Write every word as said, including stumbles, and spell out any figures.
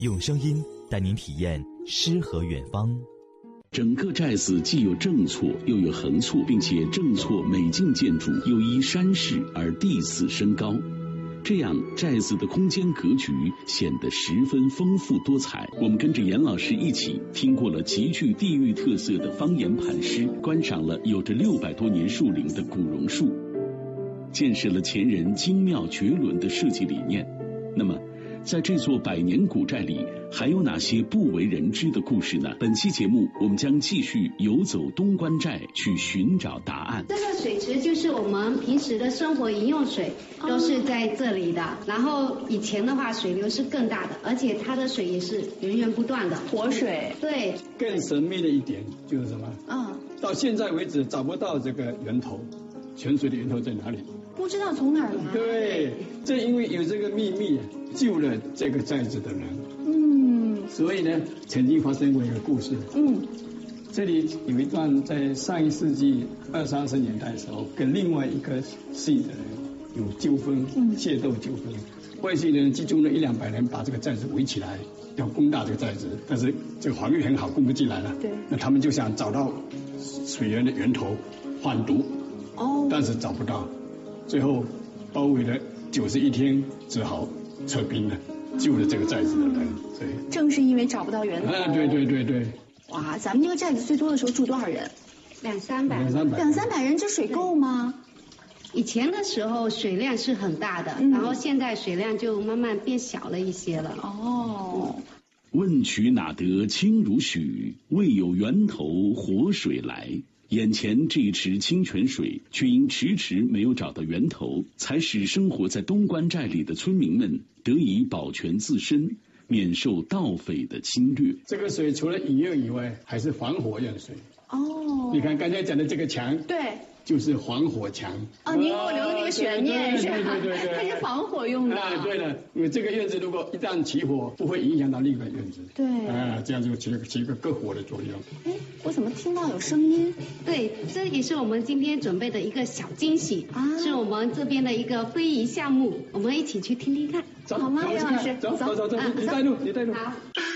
用声音带您体验诗和远方。 整个寨子既有正错又有横错，并且正错每进建筑又依山势而递次升高，这样寨子的空间格局显得十分丰富多彩。我们跟着严老师一起听过了极具地域特色的方言盘诗，观赏了有着六百多年树龄的古榕树，见识了前人精妙绝伦的设计理念。那么在这座百年古寨里还有哪些不为人知的故事呢？本期节目我们将继续游走东关寨去寻找答案。 这个水池就是我们平时的生活饮用水都是在这里的，然后以前的话水流是更大的，而且它的水也是源源不断的活水。 对， 更神秘的一点就是什么？ 嗯， 到现在为止找不到这个源头，泉水的源头在哪里？ 不知道从哪儿来。 对，正因为有这个秘密救了这个寨子的人。 嗯， 所以呢，曾经发生过一个故事。 嗯， 这里有一段在上一世纪二三十年代的时候，跟另外一个姓的人有纠纷， 嗯， 械斗纠纷。外姓人集中了一两百人把这个寨子围起来，要攻打这个寨子，但是这个防御很好，攻不进来了。 对， 那他们就想找到水源的源头，换毒。 哦， 但是找不到，最后包围了九十一天，只好撤兵了，救了这个寨子的人。对， 正是因为找不到源头。 啊，对对对对。 哇，咱们这个寨子最多的时候住多少人？ 两三百。 两三百。 两三百人，这水够吗？ 以前的时候水量是很大的，嗯，然后现在水量就慢慢变小了一些了。 哦。 问渠哪得清如许，为有源头活水来。眼前这一池清泉水，却因迟迟没有找到源头，才使生活在东关寨里的村民们得以保全自身，免受盗匪的侵略。 这个水除了饮用以外，还是防火用水。 哦， 你看刚才讲的这个墙， 对， 就是防火墙。 啊，您给我留的那个悬念是吧？ 对对对对， 它是防火用的。 啊，对了，因为这个院子如果一旦起火，不会影响到另一个院子。 对。 啊，这样就起了起一个隔火的作用。 哎，我怎么听到有声音？ 对，这也是我们今天准备的一个小惊喜啊，是我们这边的一个非遗项目，我们一起去听听看， 走好吗， 杨老师？走走走走，你带路，你带路。 好。